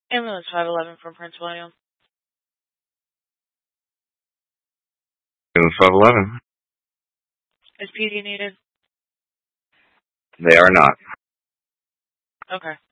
Ambulance 511 from Prince William. Ambulance 511. Is PD needed? They are not. Okay.